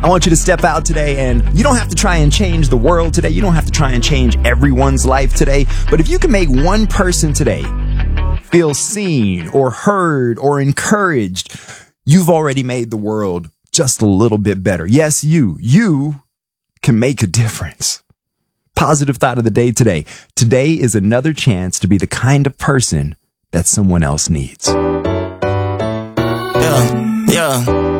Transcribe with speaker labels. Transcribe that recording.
Speaker 1: I want you to step out today, and you don't have to try and change the world today. You don't have to try and change everyone's life today. But if you can make one person today feel seen or heard or encouraged, you've already made the world just a little bit better. Yes, you can make a difference. Positive thought of the day today. Today is another chance to be the kind of person that someone else needs.
Speaker 2: Yeah.